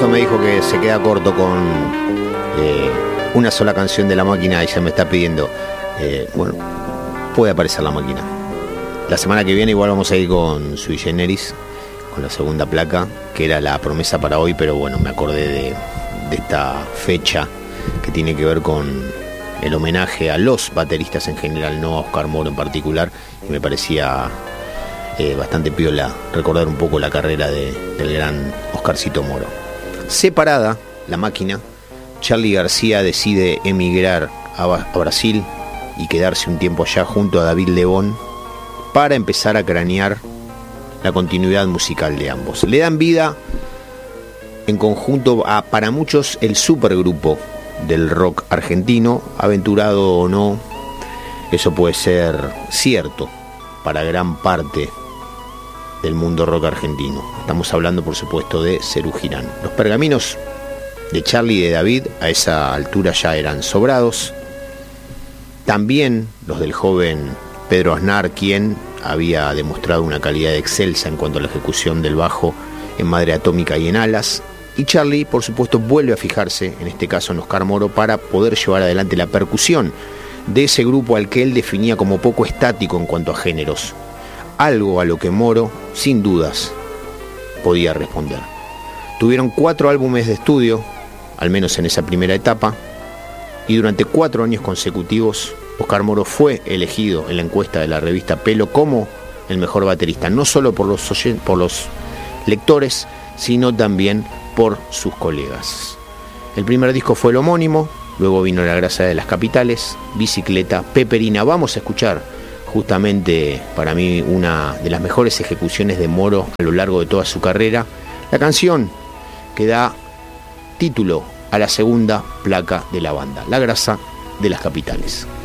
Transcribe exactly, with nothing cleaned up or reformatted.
justo me dijo que se queda corto con eh, una sola canción de La Máquina y ya me está pidiendo. Eh, bueno, puede aparecer La Máquina. La semana que viene igual vamos a ir con Sui Generis, con la segunda placa, que era la promesa para hoy, pero bueno, me acordé de, de esta fecha que tiene que ver con el homenaje a los bateristas en general, no a Oscar Moro en particular, y me parecía eh, bastante piola recordar un poco la carrera de, del gran Oscarcito Moro. Separada La Máquina, Charly García decide emigrar a, a Brasil y quedarse un tiempo allá junto a David Lebón para empezar a cranear la continuidad musical de ambos. Le dan vida en conjunto a, para muchos, el supergrupo del rock argentino, aventurado o no, eso puede ser cierto para gran parte del mundo rock argentino. Estamos hablando, por supuesto, de Serú Girán. Los pergaminos de Charly y de David a esa altura ya eran sobrados. También los del joven Pedro Aznar, quien había demostrado una calidad excelsa en cuanto a la ejecución del bajo en Madre Atómica y en Alas. Y Charly, por supuesto, vuelve a fijarse, en este caso en Oscar Moro, para poder llevar adelante la percusión de ese grupo al que él definía como poco estático en cuanto a géneros. Algo a lo que Moro, sin dudas, podía responder. Tuvieron cuatro álbumes de estudio, al menos en esa primera etapa, y durante cuatro años consecutivos, Oscar Moro fue elegido en la encuesta de la revista Pelo como el mejor baterista, no solo por los, oyen- por los lectores, sino también por sus colegas. El primer disco fue el homónimo, luego vino La Grasa de las Capitales, Bicicleta, Peperina. Vamos a escuchar justamente para mí una de las mejores ejecuciones de Moro a lo largo de toda su carrera, la canción que da título a la segunda placa de la banda, La Grasa de las Capitales.